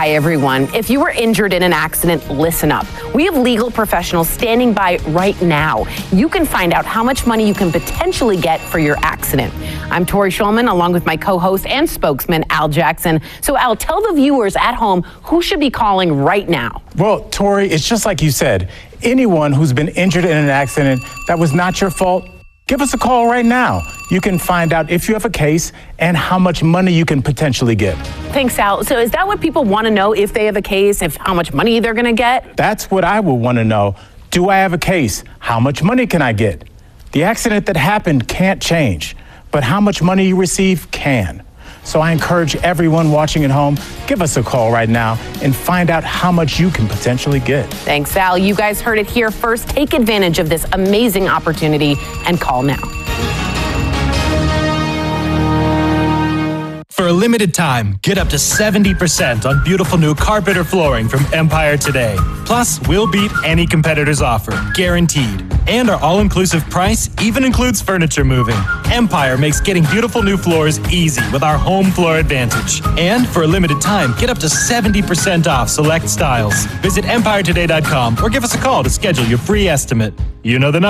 Hi, everyone. If you were injured in an accident, listen up. We have legal professionals standing by right now. You can find out how much money you can potentially get for your accident. I'm Tori Schulman, along with my co-host and spokesman, Al Jackson. So, Al, tell the viewers at home who should be calling right now. Well, Tori, it's just like you said. Anyone who's been injured in an accident that was not your fault, give us a call right now. You can find out if you have a case and how much money you can potentially get. Thanks, Al. So is that what people want to know, if they have a case, if how much money they're going to get? That's what I would want to know. Do I have a case? How much money can I get? The accident that happened can't change, but how much money you receive can. So I encourage everyone watching at home, give us a call right now and find out how much you can potentially get. Thanks, Al. You guys heard it here first. Take advantage of this amazing opportunity and call now. For a limited time, get up to 70% on beautiful new carpet or flooring from Empire today. Plus, we'll beat any competitor's offer, guaranteed. And our all-inclusive price even includes furniture moving. Empire makes getting beautiful new floors easy with our home floor advantage. And for a limited time, get up to 70% off select styles. Visit EmpireToday.com or give us a call to schedule your free estimate. You know the number.